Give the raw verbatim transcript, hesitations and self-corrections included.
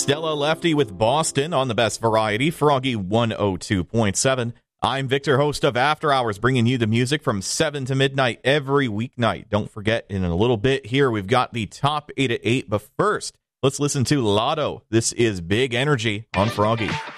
Stella Lefty with Boston on the best variety, Froggy one oh two point seven. I'm Victor, host of After Hours, bringing you the music from seven to midnight every weeknight. Don't forget, in a little bit here, we've got the top eight at eight, but first, let's listen to Lotto. This is Big Energy on Froggy.